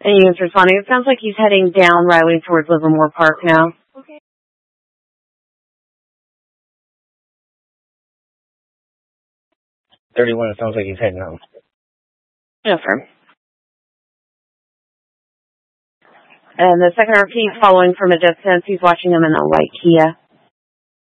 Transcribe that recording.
And he was responding, it sounds like he's heading down Riley towards Livermore Park now. Okay. 31, it sounds like he's heading home. Yes, sir. And the second RP following from a distance, he's watching him in a white Kia.